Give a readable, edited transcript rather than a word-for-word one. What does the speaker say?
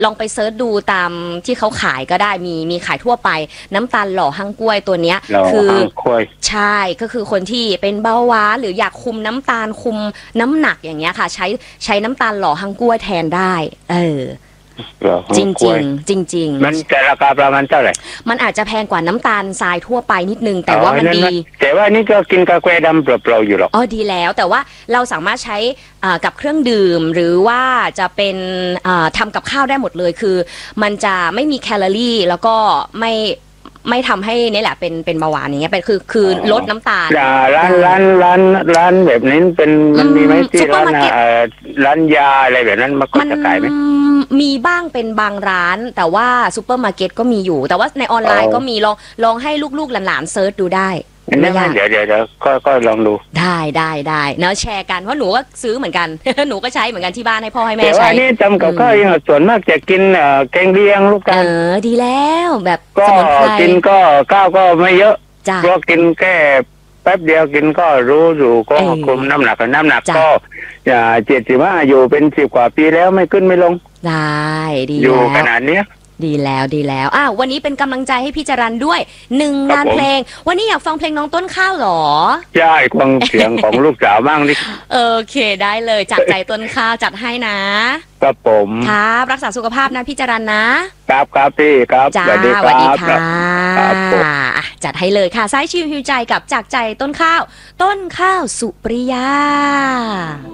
ลองไปเซิร์ชดูตามที่เขาขายก็ได้มีขายทั่วไปน้ำตาลหล่อฮั่งกล้วยตัวเนี้ยคือใช่ก็คือคนที่เป็นเบาหวานหรืออยากคุมน้ำตาลคุมน้ำหนักอย่างเงี้ยค่ะใช้น้ำตาลหล่อฮั่งกล้วยแทนได้จริงจริงมันจะราคาประมาณเท่าไหร่มันอาจจะแพงกว่าน้ำตาลทรายทั่วไปนิดนึงแต่ว่ามันดีแต่ว่านี่ก็กินกาแฟดำเปล่าๆอยู่หรอกอ๋อดีแล้วแต่ว่าเราสามารถใช้กับเครื่องดื่มหรือว่าจะเป็นทำกับข้าวได้หมดเลยคือมันจะไม่มีแคลอรี่แล้วก็ไม่ทำให้นี่แหละเป็นเบาหวานอย่างเงี้ยเป็นคือลดน้ำตาลร้านแบบนี้เป็นมันมีไหมที่ร้านยาอะไรแบบนั้นมาก็จะขายไหมมีบ้างเป็นบางร้านแต่ว่าซูเปอร์มาร์เก็ตก็มีอยู่แต่ว่าในออนไลน์ก็มีลองให้ลูกๆหลานๆเซิร์ชดูได้ไม่ยากเดี๋ยวก็ลองดูได้เนาะแชร์กันเพราะหนูก็ซื้อเหมือนกัน หนูก็ใช้เหมือนกันที่บ้านให้พ่อให้แม่ใช้แต่ว่านี่ทำกับข้าวยังส่วนมากจะกินแกงเลียงลูกกันดีแล้วแบบก็กินก็ข้าวก็ไม่เยอะเพราะกินแค่แป๊บเดียวกินก็รู้อยู่ก็คุมน้ำหนักก็75อยู่เป็น10 กว่าปีแล้วไม่ขึ้นไม่ลงได้ดีอยู่ขนาดนี้ดีแล้ววันนี้เป็นกำลังใจให้พี่จรัญด้วย1 งานเพลงวันนี้อยากฟังเพลงน้องต้นข้าวหรอใช่ฟังเสียงของลูกสาวบ้างดิโอเคได้เลยจากใจต้นข้าวจัดให้นะครับผมครับรักษาสุขภาพนะพี่จรัญนะครับพี่ครับสวัสดีค่ะจัดให้เลยค่ะสายชิวฮิวใจกับจากใจต้นข้าวสุปริยา